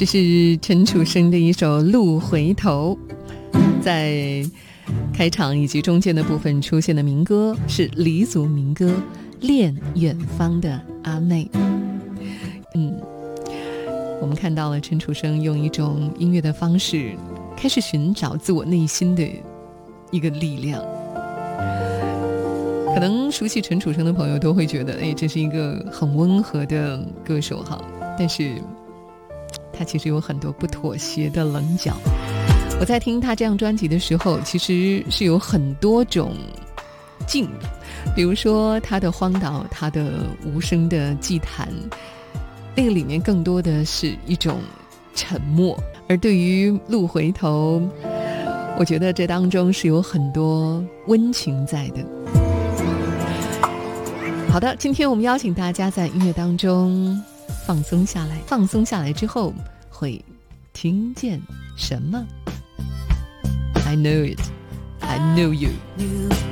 这是陈楚生的一首《路回头》，在开场以及中间的部分出现的民歌是黎族民歌《恋远方的阿妹》。我们看到了陈楚生用一种音乐的方式开始寻找自我内心的一个力量。可能熟悉陈楚生的朋友都会觉得这是一个很温和的歌手哈，但是他其实有很多不妥协的棱角。我在听他这张专辑的时候，其实是有很多种境，比如说他的荒岛，他的无声的祭坛，那个里面更多的是一种沉默。而对于路回头，我觉得这当中是有很多温情在的。好的，今天我们邀请大家在音乐当中放松下来，放松下来之后会听见什么？ I know it, I know you.